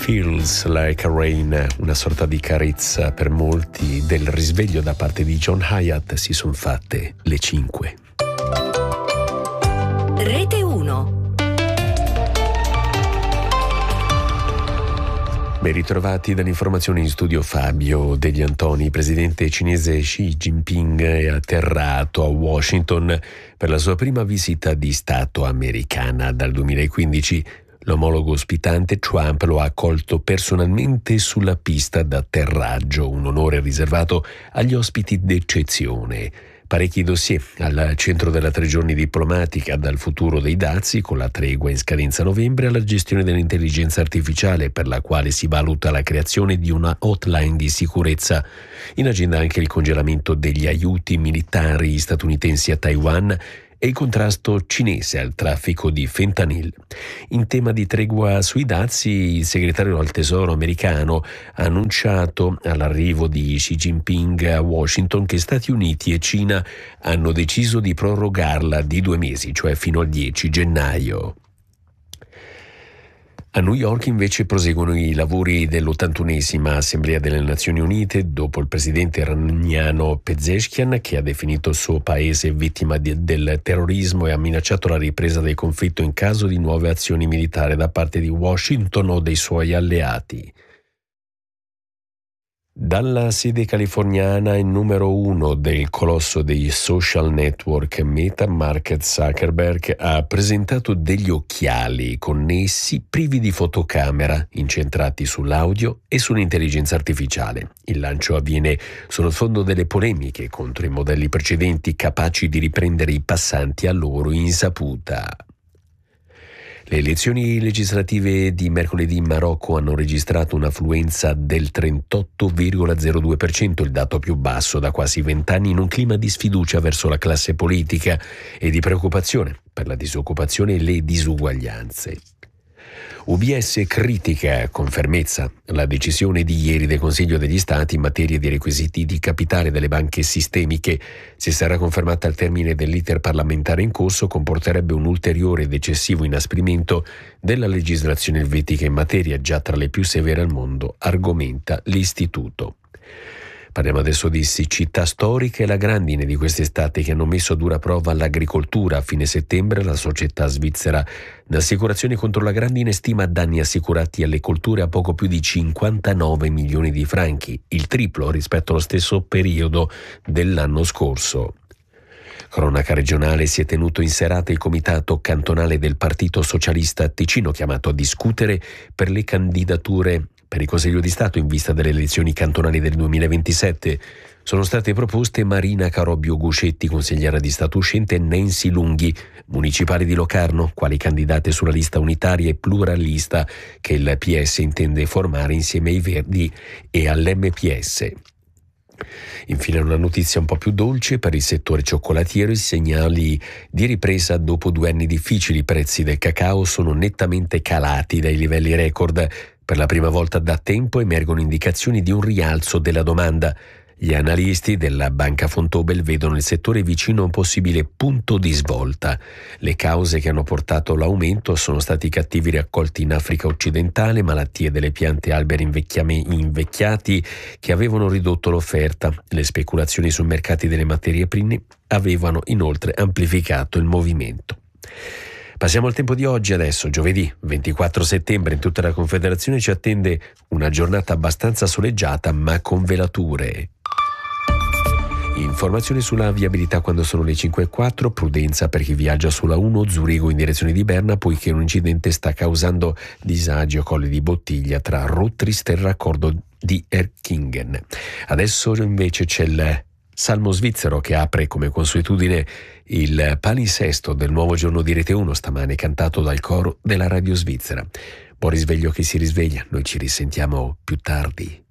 Feels Like a Rain, una sorta di carezza per molti del risveglio da parte di John Hiatt. Si sono fatte le 5. Rete 1. Ben ritrovati dall'informazione in studio Fabio Degli Antoni. Il presidente cinese Xi Jinping è atterrato a Washington per la sua prima visita di Stato americana dal 2015. L'omologo ospitante Trump lo ha accolto personalmente sulla pista d'atterraggio, un onore riservato agli ospiti d'eccezione. Parecchi dossier al centro della 3 giorni diplomatica, dal futuro dei dazi con la tregua in scadenza a novembre alla gestione dell'intelligenza artificiale, per la quale si valuta la creazione di una hotline di sicurezza. In agenda anche il congelamento degli aiuti militari statunitensi a Taiwan e il contrasto cinese al traffico di fentanyl. In tema di tregua sui dazi, il segretario al Tesoro americano ha annunciato all'arrivo di Xi Jinping a Washington che Stati Uniti e Cina hanno deciso di prorogarla di 2 mesi, cioè fino al 10 gennaio. A New York invece proseguono i lavori dell'81esima Assemblea delle Nazioni Unite dopo il presidente iraniano Pezeshkian, che ha definito il suo paese vittima del terrorismo e ha minacciato la ripresa del conflitto in caso di nuove azioni militari da parte di Washington o dei suoi alleati. Dalla sede californiana, il numero 1 del colosso dei social network Meta, Mark Zuckerberg, ha presentato degli occhiali connessi privi di fotocamera, incentrati sull'audio e sull'intelligenza artificiale. Il lancio avviene sullo sfondo delle polemiche contro i modelli precedenti capaci di riprendere i passanti a loro insaputa. Le elezioni legislative di mercoledì in Marocco hanno registrato un'affluenza del 38,02%, il dato più basso da quasi 20 anni, in un clima di sfiducia verso la classe politica e di preoccupazione per la disoccupazione e le disuguaglianze. UBS critica con fermezza la decisione di ieri del Consiglio degli Stati in materia di requisiti di capitale delle banche sistemiche. Se sarà confermata al termine dell'iter parlamentare in corso, comporterebbe un ulteriore ed eccessivo inasprimento della legislazione elvetica in materia, già tra le più severe al mondo, argomenta l'istituto. Parliamo adesso di siccità storica e la grandine di quest'estate che hanno messo a dura prova l'agricoltura. A fine settembre la società svizzera d'assicurazioni contro la grandine stima danni assicurati alle colture a poco più di 59 milioni di franchi, il triplo rispetto allo stesso periodo dell'anno scorso. Cronaca regionale: si è tenuto in serata il comitato cantonale del Partito Socialista Ticino, chiamato a discutere per le candidature per il Consiglio di Stato in vista delle elezioni cantonali del 2027. Sono state proposte Marina Carobbio Guscetti, consigliera di Stato uscente, e Nancy Lunghi, municipale di Locarno, quali candidate sulla lista unitaria e pluralista che il PS intende formare insieme ai Verdi e all'MPS. Infine una notizia un po' più dolce per il settore cioccolatiero: i segnali di ripresa dopo 2 anni difficili. I prezzi del cacao sono nettamente calati dai livelli record. Per la prima volta da tempo emergono indicazioni di un rialzo della domanda. Gli analisti della Banca Vontobel vedono il settore vicino a un possibile punto di svolta. Le cause che hanno portato l'aumento sono stati cattivi raccolti in Africa occidentale, malattie delle piante e alberi invecchiati che avevano ridotto l'offerta. Le speculazioni sui mercati delle materie prime avevano inoltre amplificato il movimento. Passiamo al tempo di oggi. Adesso, giovedì 24 settembre, in tutta la Confederazione ci attende una giornata abbastanza soleggiata ma con velature. Informazioni sulla viabilità quando sono le 5:04, prudenza per chi viaggia sulla 1 Zurigo in direzione di Berna, poiché un incidente sta causando disagi a colli di bottiglia tra Rottrist e il raccordo di Erkingen. Adesso invece c'è il Salmo svizzero che apre come consuetudine il palinsesto del nuovo giorno di Rete 1, stamane cantato dal coro della radio svizzera. Buon risveglio chi si risveglia, noi ci risentiamo più tardi.